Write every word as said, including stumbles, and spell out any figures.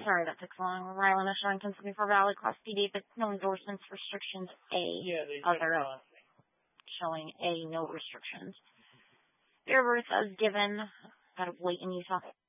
sorry, that took so long. Rhode Island is showing ten seventy-four Valley Class P D, but no endorsements, restrictions, A. Yeah, they Other showing A, no restrictions. Beer birth as given. Gotta wait in Utah.